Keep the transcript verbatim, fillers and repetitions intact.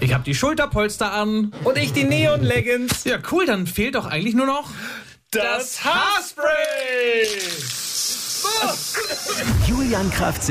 Ich hab die Schulterpolster an. Und ich die Neon-Leggings. Ja, cool, dann fehlt doch eigentlich nur noch... Das Haarspray! Julian Kraft